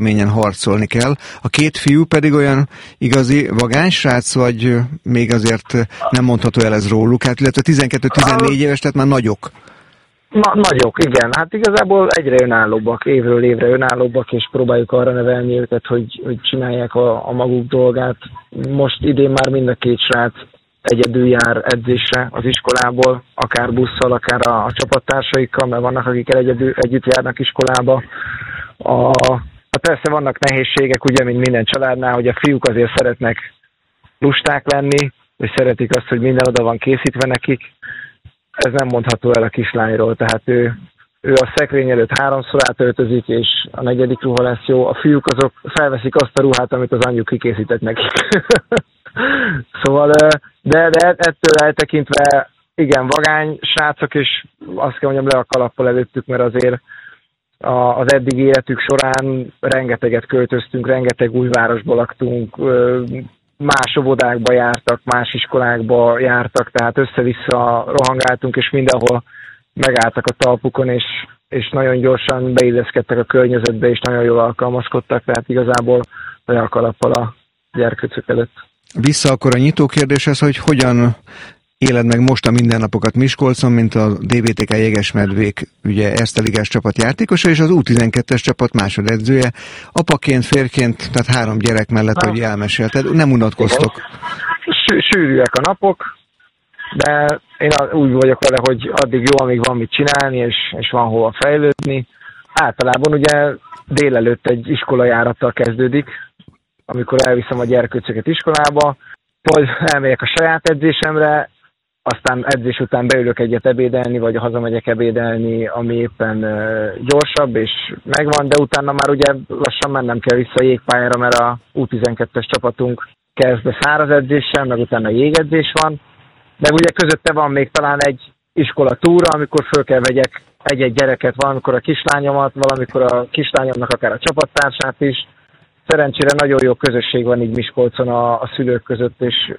mélyen harcolni kell. A két fiú pedig olyan igazi vagánysrác, vagy még azért nem mondható el ez róluk? Hát illetve 12-14 éves, tehát már nagyok. Nagyok, igen. Hát igazából egyre önállóbbak, évről évre önállóbbak, és próbáljuk arra nevelni őket, hogy csinálják a maguk dolgát. Most idén már mind a két srác egyedül jár edzésre az iskolából, akár busszal, akár a csapattársaikkal, mert vannak, akikkel együtt járnak iskolába. Persze vannak nehézségek, ugye, mint minden családnál, hogy a fiúk azért szeretnek lusták lenni, és szeretik azt, hogy minden oda van készítve nekik. Ez nem mondható el a kislányról, tehát ő a szekrény előtt 3-szor átöltözik, és a 4. ruha lesz jó. A fiúk azok felveszik azt a ruhát, amit az anyjuk kikészített nekik. Szóval, de ettől eltekintve, igen, vagány srácok, és azt kell mondjam, le a kalappal előttük, mert azért az eddig életük során rengeteget költöztünk, rengeteg új városba laktunk, más óvodákba jártak, más iskolákba jártak, tehát össze-vissza rohangáltunk, és mindenhol megálltak a talpukon, és nagyon gyorsan beilleszkedtek a környezetbe, és nagyon jól alkalmazkodtak, tehát igazából le a kalappal a gyerkőcök előtt. Vissza akkor a nyitó kérdéshez, hogy hogyan éled meg most a mindennapokat Miskolcon, mint a DVTK Jegesmedvék ugye Erste-ligás csapat játékosa, és az U12-es csapat másodedzője. Apaként, férként, tehát 3 gyerek mellett, hogy elmesélted, nem unatkoztok. Sűrűek a napok, de én úgy vagyok vele, hogy addig jó, amíg van mit csinálni, és van hova fejlődni. Általában ugye délelőtt egy iskolajárattal kezdődik, amikor elviszem a gyerkőcöket iskolába, majd elmegyek a saját edzésemre, aztán edzés után beülök egyet ebédelni, vagy hazamegyek ebédelni, ami éppen gyorsabb, és megvan, de utána már ugye lassan mennem kell vissza a jégpályára, mert a U12-es csapatunk kezd be száraz edzéssel, meg utána jégedzés van, de ugye közötte van még talán egy iskola túra, amikor föl kell vegyek egy-egy gyereket, valamikor a kislányomat, valamikor a kislányomnak akár a csapattársát is. Szerencsére nagyon jó közösség van így Miskolcon a szülők között, és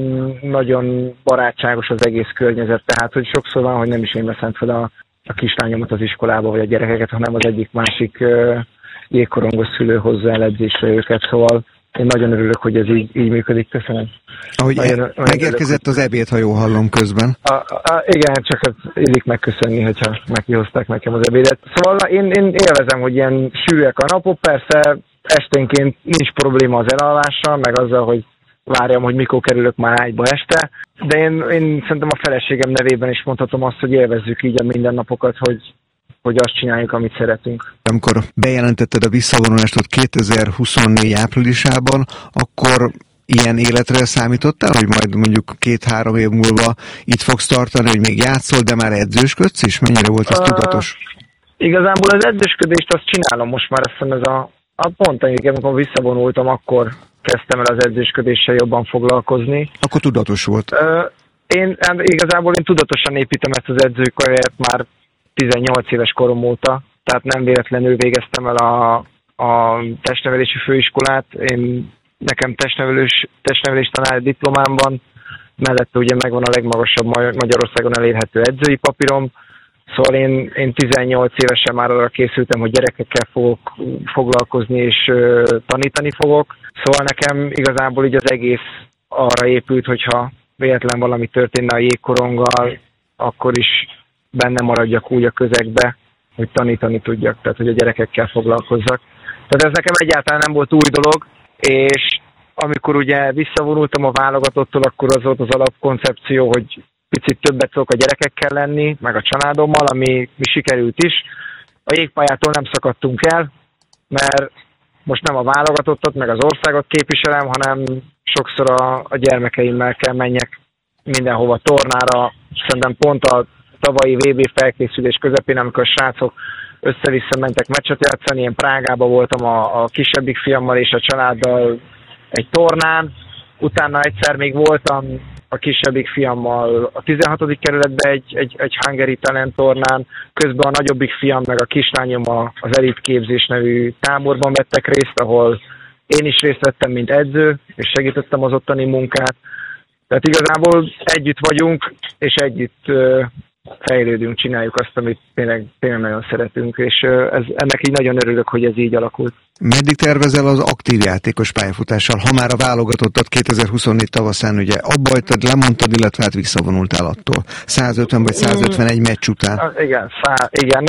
nagyon barátságos az egész környezet, tehát hogy sokszor van, hogy nem is én veszem fel a kislányomat az iskolába, vagy a gyerekeket, hanem az egyik másik jégkorongos szülő hozzá el edzésre őket, szóval én nagyon örülök, hogy ez így működik. Köszönöm. Ahogy megérkezett az ebéd, ha jól hallom közben. Igen, csak illik megköszönni, hogyha meghozták nekem az ebédet. Szóval én élvezem, hogy ilyen sűrűek a napok, persze esténként nincs probléma az elalvással, meg azzal, hogy várjam, hogy mikor kerülök már ágyba este, de én szerintem a feleségem nevében is mondhatom azt, hogy élvezzük így a mindennapokat, hogy azt csináljuk, amit szeretünk. Amikor bejelentetted a visszavonulástot 2024 áprilisában, akkor ilyen életre számítottál, hogy majd mondjuk 2-3 év múlva itt fogsz tartani, hogy még játszol, de már edzősködsz is? Mennyire volt ez tudatos? Igazából az edzősködést azt csinálom most már, azt hiszem ez pont amikor visszavonultam, akkor kezdtem el az edzősködéssel jobban foglalkozni. Akkor tudatos volt? Igazából én tudatosan építem ezt az edzőkarriert már 18 éves korom óta, tehát nem véletlenül végeztem el a testnevelési főiskolát. Nekem testnevelés tanári diplomám van, mellette ugye megvan a legmagasabb Magyarországon elérhető edzői papírom, szóval én 18 évesen már arra készültem, hogy gyerekekkel fogok foglalkozni és tanítani fogok, szóval nekem igazából így az egész arra épült, hogyha véletlen valami történne a jégkoronggal, akkor is benne maradjak úgy a közegbe, hogy tanítani tudjak, tehát hogy a gyerekekkel foglalkozzak. Tehát ez nekem egyáltalán nem volt új dolog, és amikor ugye visszavonultam a válogatottól, akkor az volt az alapkoncepció, hogy picit többet tudok a gyerekekkel lenni, meg a családommal, ami sikerült is. A jégpályától nem szakadtunk el, mert most nem a válogatottat, meg az országot képviselem, hanem sokszor a gyermekeimmel kell menjek mindenhova tornára. Szerintem pont a tavalyi VB felkészülés közepén, amikor a srácok össze-vissza mentek meccset játszani, én Prágában voltam a kisebbik fiammal és a családdal egy tornán, utána egyszer még voltam a kisebbik fiammal a 16. kerületben egy Hungary Talent tornán, közben a nagyobbik fiam meg a kislányom az Elit Képzés nevű táborban vettek részt, ahol én is részt vettem, mint edző, és segítettem az ottani munkát. Tehát igazából együtt vagyunk, és együtt fejlődünk, csináljuk azt, amit tényleg nagyon szeretünk, és ennek így nagyon örülök, hogy ez így alakult. Meddig tervezel az aktív játékos pályafutással, ha már a válogatottat 2024 tavaszán ugye abba hagytad, lemondtad, illetve hát visszavonultál attól 150 vagy 151 meccs után? Igen.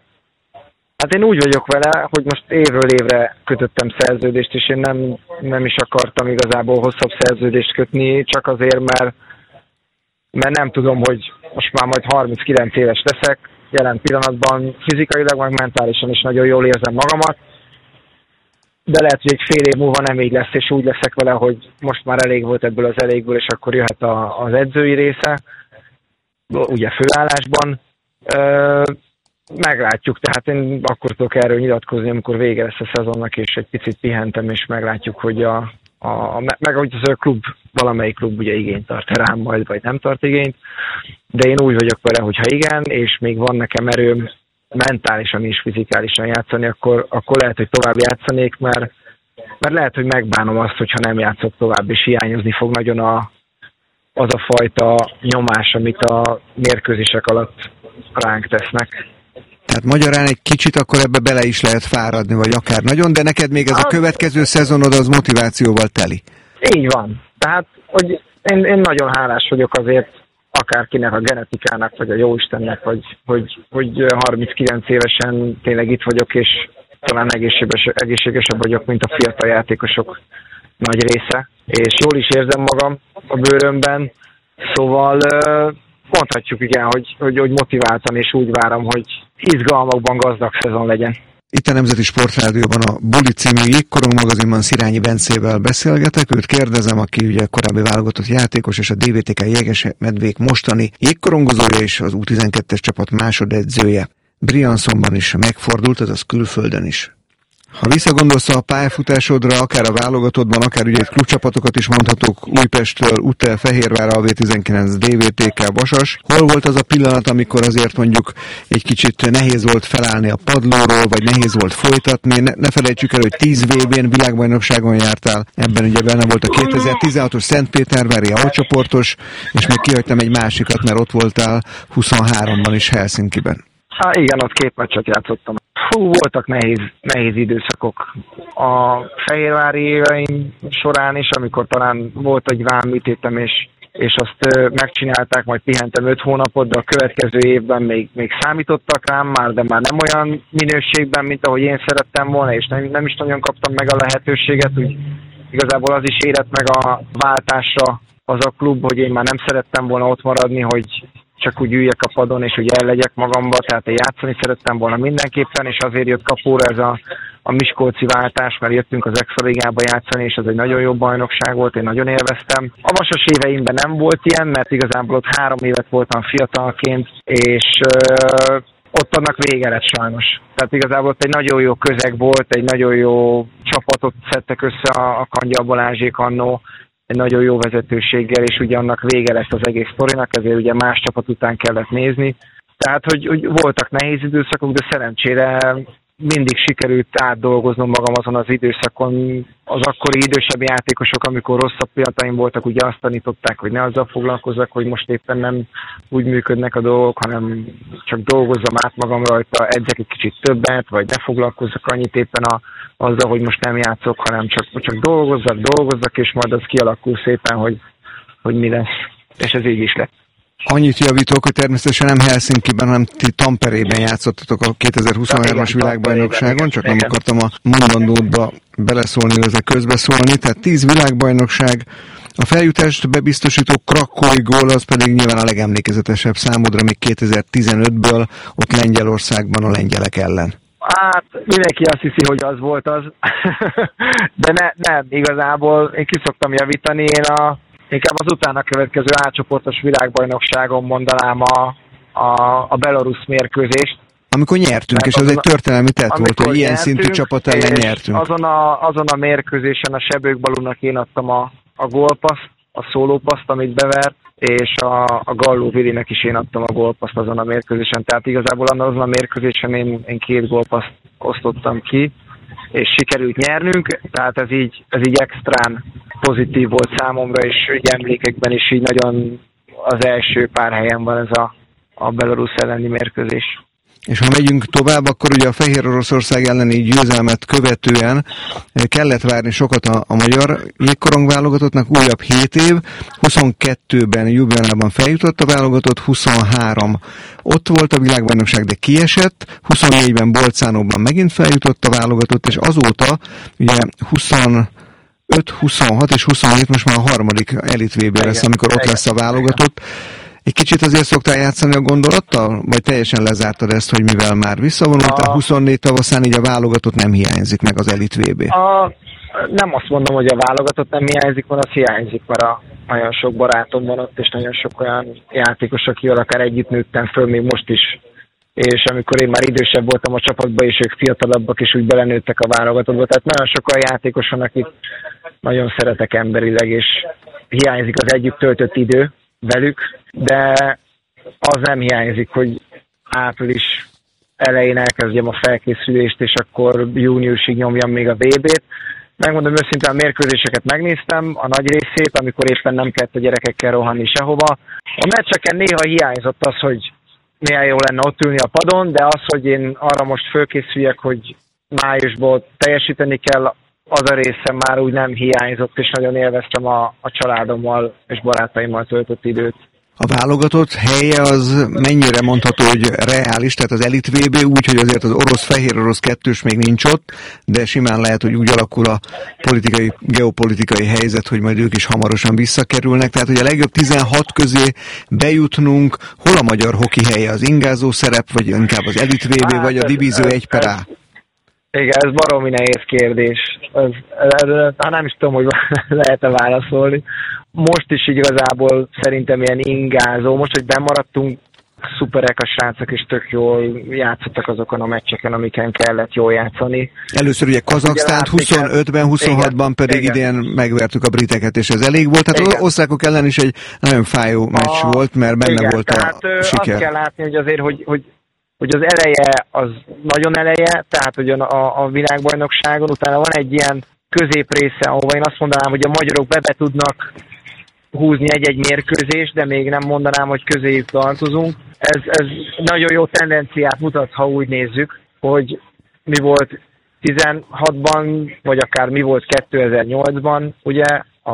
Hát én úgy vagyok vele, hogy most évről évre kötöttem szerződést, és én nem is akartam igazából hosszabb szerződést kötni, csak azért, mert nem tudom, hogy most már majd 39 éves leszek, jelen pillanatban fizikailag, meg mentálisan is nagyon jól érzem magamat, de lehet, hogy egy fél év múlva nem így lesz, és úgy leszek vele, hogy most már elég volt ebből az elégből, és akkor jöhet az edzői része, ugye főállásban. Meglátjuk, tehát én akkor tudok erről nyilatkozni, amikor vége lesz a szezonnak, és egy picit pihentem, és meglátjuk, hogy meg hogy az a klub, valamelyik klub ugye igényt tart rám majd, vagy nem tart igényt, de én úgy vagyok vele, hogy ha igen, és még van nekem erőm mentálisan és fizikálisan játszani, akkor lehet, hogy tovább játszanék, mert lehet, hogy megbánom azt, hogyha nem játszok tovább, és hiányozni fog nagyon az a fajta nyomás, amit a mérkőzések alatt ránk tesznek. Tehát magyarán egy kicsit akkor ebbe bele is lehet fáradni, vagy akár nagyon, de neked még ez a következő szezonod az motivációval teli. Így van. Tehát, hogy én nagyon hálás vagyok azért akárkinek, a genetikának, vagy a jóistennek, hogy 39 évesen tényleg itt vagyok, és talán egészségesebb vagyok, mint a fiatal játékosok nagy része. És jól is érzem magam a bőrömben, szóval mondhatjuk igen, hogy motiváltan, és úgy várom, hogy izgalmakban gazdag szezon legyen. Itt a Nemzeti Sportrádióban a Buli című Jégkorong magazinban Szirányi Bencével beszélgetek, őt kérdezem, aki ugye korábbi válogatott játékos és a DVTK Jegesmedvék mostani jégkorongozója és az U12-es csapat másodedzője. Briançonban is megfordult, azaz külföldön is. Ha visszagondolsz a pályafutásodra, akár a válogatottban, akár ugye egy klubcsapatokat is mondhatok, Újpesttől, UTE, Fehérvár, AV19, DVTK, Vasas. Hol volt az a pillanat, amikor azért mondjuk egy kicsit nehéz volt felállni a padlóról, vagy nehéz volt folytatni? Ne felejtsük el, hogy 10 VB-n világbajnokságon jártál, ebben ugye benne volt a 2016-os Szentpétervári alcsoportos, és még kihagytam egy másikat, mert ott voltál 23-ban is Helsinkiben. Igen, ott 2 meccset játszottam. Voltak nehéz időszakok a fehérvári éveim során is, amikor talán volt egy vámműtétem, és azt megcsinálták, majd pihentem 5 hónapot, de a következő évben még számítottak rám már, de már nem olyan minőségben, mint ahogy én szerettem volna, és nem is nagyon kaptam meg a lehetőséget, úgy igazából az is érett meg a váltásra az a klub, hogy én már nem szerettem volna ott maradni, hogy csak úgy üljek a padon, és hogy ellegyek magamba, tehát én játszani szerettem volna mindenképpen, és azért jött kapóra ez a miskolci váltás, mert jöttünk az Extra Ligába játszani, és ez egy nagyon jó bajnokság volt, én nagyon élveztem. A Vasas éveimben nem volt ilyen, mert igazából ott 3 évet voltam fiatalként, és ott annak vége lett sajnos. Tehát igazából ott egy nagyon jó közeg volt, egy nagyon jó csapatot szedtek össze a Kangyal Balázsék annó, egy nagyon jó vezetőséggel, és ugye annak vége lett az egész sztorinak, ezért ugye más csapat után kellett nézni. Tehát, hogy voltak nehéz időszakok, de szerencsére mindig sikerült átdolgoznom magam azon az időszakon. Az akkori idősebb játékosok, amikor rosszabb pillanataim voltak, ugye azt tanították, hogy ne azzal foglalkozzak, hogy most éppen nem úgy működnek a dolgok, hanem csak dolgozzam át magam rajta, edzek egy kicsit többet, vagy ne foglalkozzak annyit éppen azzal, hogy most nem játszok, hanem csak dolgozzak, és majd az kialakul szépen, hogy mi lesz. És ez így is lett. Annyit javítok, hogy természetesen nem Helsinkiben, hanem ti Tamperében játszottatok a 2023-as világbajnokságon, csak nem akartam a mondandódba beleszólni, ezek közbeszólni. Tehát 10 világbajnokság, a feljutást bebiztosító krakói gól, az pedig nyilván a legemlékezetesebb számodra, még 2015-ből ott Lengyelországban a lengyelek ellen. Hát mindenki azt hiszi, hogy az volt az, de nem, igazából én ki szoktam javítani, inkább az utána következő A-csoportos világbajnokságon mondanám a belarusz mérkőzést. Amikor nyertünk, és az egy történelmi tett volt, hogy ilyen szintű csapat ellen nyertünk. Azon a mérkőzésen a Sebők Balúnak én adtam a gólpaszt, a szólópaszt, amit bevert, és a Galló Vilinek is én adtam a gólpaszt azon a mérkőzésen. Tehát igazából azon a mérkőzésen én 2 gólpaszt osztottam ki, és sikerült nyernünk, tehát ez így extrán pozitív volt számomra, és így emlékekben is így nagyon az első pár helyen van a Belarus elleni mérkőzés. És ha megyünk tovább, akkor ugye a Fehér Oroszország elleni győzelmet követően kellett várni sokat a magyar jégkorong válogatottnak, újabb 7 év, 22-ben Ljubljanában feljutott a válogatott, 23 ott volt a világbajnokság, de kiesett, 24-ben Bolcánóban megint feljutott a válogatott, és azóta ugye 26 és 27 most már a harmadik Elit VB lesz, amikor ott lesz a válogatott. Egy kicsit azért szoktál játszani a gondolattal? Vagy teljesen lezártad ezt, hogy mivel már visszavonultál 24 tavaszán, így a válogatott nem hiányzik meg az Elit VB? Nem azt mondom, hogy a válogatott nem hiányzik, mert az hiányzik, mert nagyon sok barátom van ott, és nagyon sok olyan játékos, akivel akár együtt nőttem föl, még most is. És amikor én már idősebb voltam a csapatban, és ők fiatalabbak, és úgy belenőttek a válogatottba. Tehát nagyon sok olyan játékos van, akit nagyon szeretek emberileg, és hiányzik az együtt töltött idő velük, de az nem hiányzik, hogy április elején elkezdjem a felkészülést, és akkor júniusig nyomjam még a VB-t. Megmondom őszintén, a mérkőzéseket megnéztem, a nagy részét, amikor éppen nem kellett a gyerekekkel rohanni sehova. A meccseken néha hiányzott az, hogy milyen jó lenne ott ülni a padon, de az, hogy én arra most fölkészüljek, hogy májusból teljesíteni kell, az a része már úgy nem hiányzott, és nagyon élveztem a családommal és barátaimmal töltött időt. A válogatott helye az mennyire mondható, hogy reális, tehát az Elit VB úgy, hogy azért az orosz-fehér orosz kettős még nincs ott, de simán lehet, hogy úgy alakul a geopolitikai helyzet, hogy majd ők is hamarosan visszakerülnek. Tehát, hogy a legjobb 16 közé bejutnunk, hol a magyar hoki helye, az ingázó szerep, vagy inkább az Elit VB, vagy a Divízió 1/A? Igen, ez baromi nehéz kérdés. Nem is tudom, hogy lehet-e válaszolni. Most is igazából szerintem ilyen ingázó. Most, hogy bemaradtunk, szuperek a srácok, és tök jól játszottak azokon a meccseken, amiken kellett jól játszani. Először ugye Kazaksztánt 25-ben, 26-ban pedig idén megvertük a briteket, és ez elég volt. Tehát az osztrákok ellen is egy nagyon fájó meccs volt, mert benne volt a siker. Azt kell látni, hogy azért, hogy az eleje az nagyon eleje, tehát hogy a világbajnokságon utána van egy ilyen középrésze, ahova én azt mondanám, hogy a magyarok be tudnak húzni egy-egy mérkőzést, de még nem mondanám, hogy közéjük tartozunk. Ez nagyon jó tendenciát mutat, ha úgy nézzük, hogy mi volt 16-ban, vagy akár mi volt 2008-ban, ugye,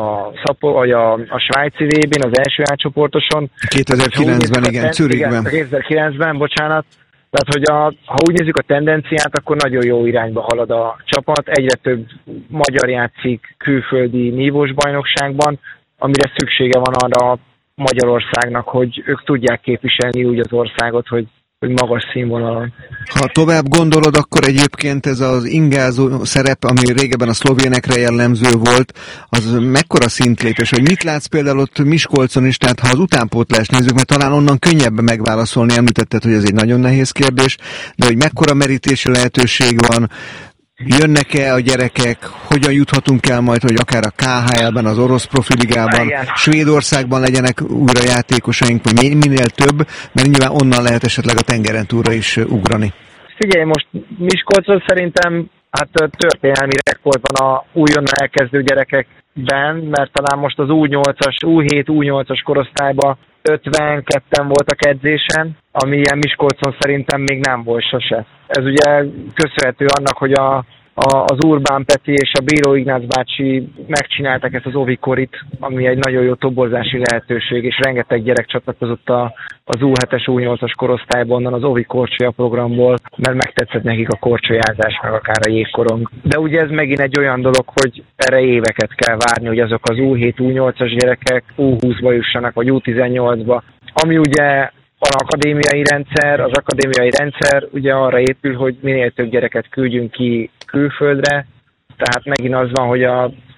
a svájci VB-n, az első átcsoportoson. 2009-ben, igen, Zürichben. 2009-ben, bocsánat. Tehát, hogy ha úgy nézzük a tendenciát, akkor nagyon jó irányba halad a csapat. Egyre több magyar játszik külföldi nívós bajnokságban, amire szüksége van arra Magyarországnak, hogy ők tudják képviselni úgy az országot, hogy magas színvonalon. Ha tovább gondolod, akkor egyébként ez az ingázó szerep, ami régebben a szlovénekre jellemző volt, az mekkora szintlépés, hogy mit látsz például ott Miskolcon is, tehát ha az utánpótlást nézzük, mert talán onnan könnyebb megválaszolni, említetted, hogy ez egy nagyon nehéz kérdés, de hogy mekkora merítési lehetőség van, jönnek-e a gyerekek, hogyan juthatunk el majd, hogy akár a KHL-ben, az orosz profiligában, Svédországban legyenek újra játékosaink, vagy minél több, mert nyilván onnan lehet esetleg a tengeren túlra is ugrani. Figyelj, most Miskolcon szerintem történelmi rekord van a újonnan elkezdő gyerekekben, mert talán most az U8-as, U7, U8-as korosztályban 52-en voltak edzésen, ami ilyen Miskolcon szerintem még nem volt sose. Ez ugye köszönhető annak, hogy az Urbán Peti és a Bíró Ignác bácsi megcsinálták ezt az Ovikorit, ami egy nagyon jó toborzási lehetőség, és rengeteg gyerek csatlakozott az U7-es, U8-as korosztályban onnan az Ovi korcsolya programból, mert megtetszett nekik a korcsolyázás, meg akár a jégkorong. De ugye ez megint egy olyan dolog, hogy erre éveket kell várni, hogy azok az U7, U8-as gyerekek U20-ba jussanak, vagy U18-ba. Ami ugye az akadémiai rendszer ugye arra épül, hogy minél több gyereket küldjünk ki külföldre, tehát megint az van, hogy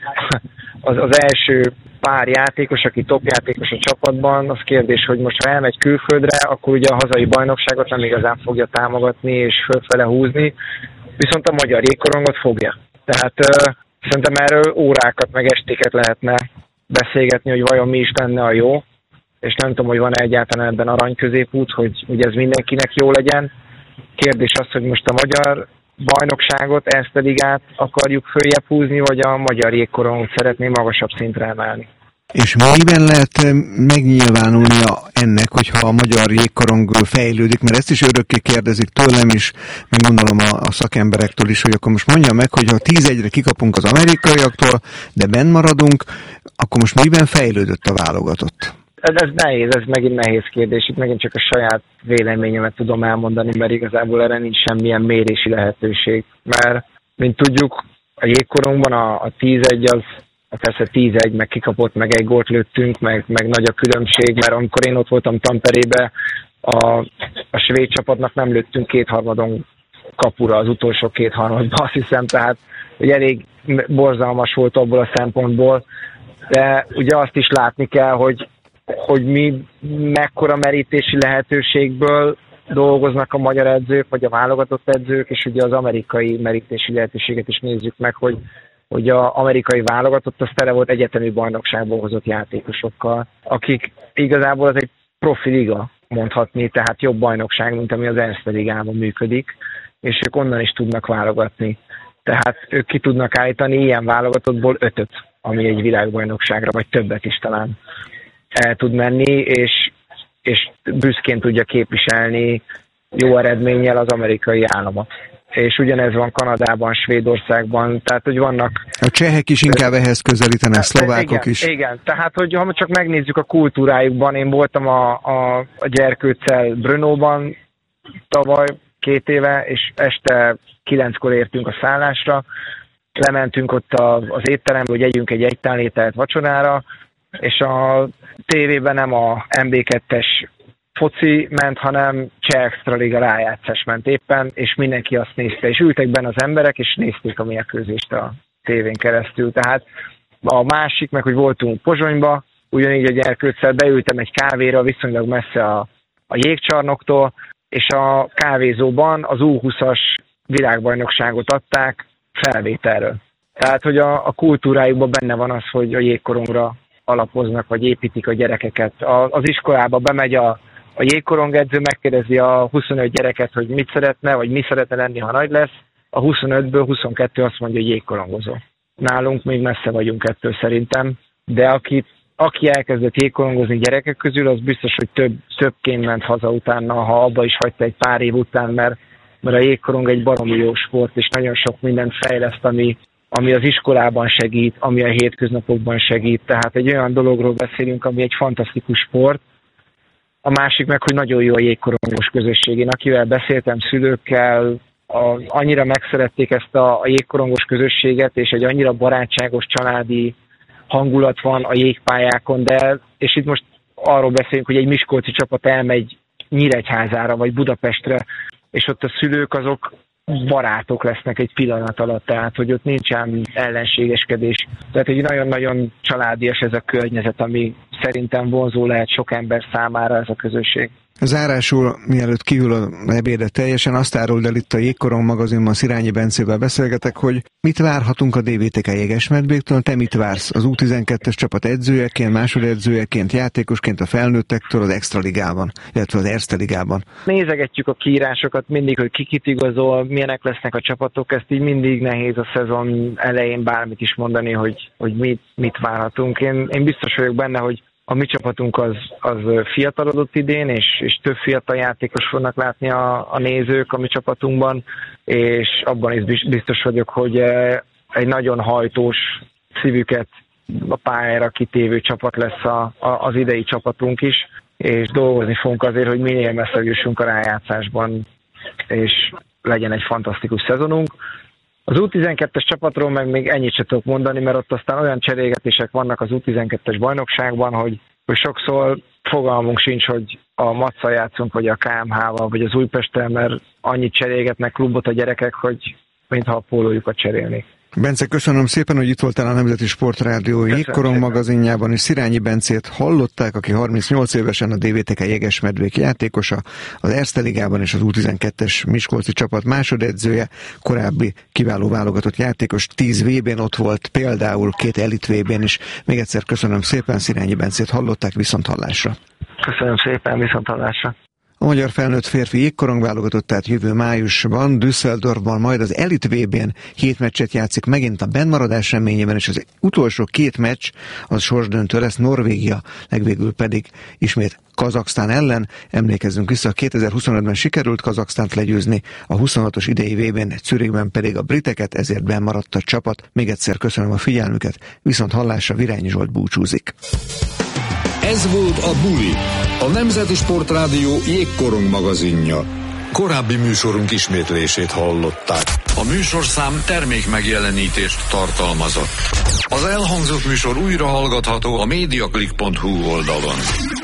az első pár játékos, aki top játékos a csapatban, az kérdés, hogy most ha elmegy külföldre, akkor ugye a hazai bajnokságot nem igazán fogja támogatni és fölfele húzni, viszont a magyar jégkorongot fogja. Tehát szerintem erről órákat meg estéket lehetne beszélgetni, hogy vajon mi is lenne a jó, és nem tudom, hogy van-e egyáltalán ebben arany középút, hogy ez mindenkinek jó legyen. Kérdés az, hogy most a magyar bajnokságot, ezt a ligát akarjuk följebb húzni, vagy a magyar jégkorongot szeretné magasabb szintre emelni. És miben lehet megnyilvánulnia ennek, hogyha a magyar jégkorong fejlődik, mert ezt is örökké kérdezik tőlem is, meg gondolom a szakemberektől is, hogy akkor most mondja meg, hogy ha 10-1-re kikapunk az amerikaiaktól, de benn maradunk, akkor most miben fejlődött a válogatott? Ez nehéz, ez megint nehéz kérdés. Itt megint csak a saját véleményemet tudom elmondani, mert igazából erre nincs semmilyen mérési lehetőség. Mert, mint tudjuk, a jégkorongban a 10-1 az persze 10-1, meg kikapott, meg egy gólt lőttünk, meg nagy a különbség, mert amikor én ott voltam Tamperébe, a svéd csapatnak nem lőttünk kétharmadon kapura, az utolsó kétharmadban, azt hiszem, tehát hogy elég borzalmas volt abból a szempontból, de ugye azt is látni kell, hogy mi mekkora merítési lehetőségből dolgoznak a magyar edzők, vagy a válogatott edzők, és ugye az amerikai merítési lehetőséget is nézzük meg, hogy az amerikai válogatott az tele volt egyetemi bajnokságból hozott játékosokkal, akik igazából az egy profi liga, mondhatni, tehát jobb bajnokság, mint ami az Erste ligában működik, és ők onnan is tudnak válogatni. Tehát ők ki tudnak állítani ilyen válogatottból 5-öt, ami egy világbajnokságra, vagy többet is talán el tud menni, és büszkén tudja képviselni jó eredménnyel az amerikai államot. És ugyanez van Kanadában, Svédországban, tehát hogy vannak... A csehek is inkább ehhez közelítenek, szlovákok igen, is. Igen, tehát hogy ha csak megnézzük a kultúrájukban, én voltam a Gyerkőccel Brnóban tavaly 2 éve, és este 9-kor értünk a szállásra, lementünk ott az étterembe, hogy együnk egy egytálnételt vacsorára, és a tévében nem a MB2-es foci ment, hanem Cseh Extraliga rájátszás ment éppen, és mindenki azt nézte, és ültek benne az emberek, és nézték a mérkőzést a tévén keresztül. Tehát a másik, meg hogy voltunk Pozsonyba, ugyanígy a Gyerkőccel beültem egy kávéra, viszonylag messze a jégcsarnoktól, és a kávézóban az U20-as világbajnokságot adták felvételről. Tehát, hogy a kultúrájukban benne van az, hogy a jégkorongra alapoznak, vagy építik a gyerekeket. Az iskolába bemegy a jégkorongedző, megkérdezi a 25 gyereket, hogy mit szeretne, vagy mi szeretne lenni, ha nagy lesz. A 25-ből 22 azt mondja, hogy jégkorongozó. Nálunk még messze vagyunk ettől szerintem, de aki elkezdett jégkorongozni gyerekek közül, az biztos, hogy többként ment haza utána, ha abba is hagyta egy pár év után, mert a jégkorong egy baromi jó sport, és nagyon sok mindent fejleszt, ami az iskolában segít, ami a hétköznapokban segít. Tehát egy olyan dologról beszélünk, ami egy fantasztikus sport. A másik meg, hogy nagyon jó a jégkorongos közösség. Én akivel beszéltem, szülőkkel, annyira megszerették ezt a jégkorongos közösséget, és egy annyira barátságos családi hangulat van a jégpályákon, és itt most arról beszélünk, hogy egy miskolci csapat elmegy Nyíregyházára, vagy Budapestre, és ott a szülők azok barátok lesznek egy pillanat alatt, tehát hogy ott nincsen ellenségeskedés. Tehát egy nagyon-nagyon családias ez a környezet, ami szerintem vonzó lehet sok ember számára ez a közösség. Zárásul, mielőtt kihűl a ebédet teljesen, azt áruld el itt a Jégkorong magazinban, Szirányi Bencével beszélgetek, hogy mit várhatunk a DVTK Jegesmedvéktől, te mit vársz az U12-es csapat edzőjeként, másodedzőjeként, játékosként a felnőttektől az Extraligában, illetve az Erste ligában? Nézegetjük a kiírásokat mindig, hogy kit igazol, milyenek lesznek a csapatok, ezt így mindig nehéz a szezon elején bármit is mondani, hogy mit várhatunk. Én biztos vagyok benne, hogy a mi csapatunk az fiatalodott idén, és több fiatal játékos fognak látni a nézők a mi csapatunkban, és abban is biztos vagyok, hogy egy nagyon hajtós, szívüket a pályára kitévő csapat lesz az idei csapatunk is, és dolgozni fogunk azért, hogy minél messzebb jussunk a rájátszásban, és legyen egy fantasztikus szezonunk. Az U12-es csapatról meg még ennyit sem tudok mondani, mert ott aztán olyan cserégetések vannak az U12-es bajnokságban, hogy sokszor fogalmunk sincs, hogy a Matszal játszunk, vagy a KMH-val, vagy az Újpesttel, mert annyit cserégetnek klubot a gyerekek, hogy mintha a pólójukat cserélnék. Bence, köszönöm szépen, hogy itt voltál a Nemzeti Sportrádió Jégkorong magazinjában, és Szirányi Bencét hallották, aki 38 évesen a DVTK Jegesmedvék játékosa, az Erste ligában és az U12-es miskolci csapat másodedzője, korábbi kiváló válogatott játékos, 10 VB-n ott volt, például 2 elit VB-n is. Még egyszer köszönöm szépen, Szirányi Bencét hallották, viszonthallásra. Köszönöm szépen, viszonthallásra. A magyar felnőtt férfi jégkorong válogatott, tehát jövő májusban Düsseldorfban, majd az Elite VB-n 7 meccset játszik megint a bennmaradás reményében, és az utolsó 2 meccs az sorsdöntő lesz, Norvégia, legvégül pedig ismét Kazaksztán ellen. Emlékezzünk vissza, 2025-ben sikerült Kazaksztánt legyőzni, a 26-os idei VB-n Zürichben pedig a briteket, ezért bennmaradt a csapat. Még egyszer köszönöm a figyelmüket, viszont hallásra Virányi Zsolt búcsúzik. Ez volt a Buli, a Nemzeti Sportrádió jégkorong magazinja. Korábbi műsorunk ismétlését hallották. A műsorszám termék megjelenítést tartalmazott. Az elhangzott műsor újra hallgatható a mediaclick.hu oldalon.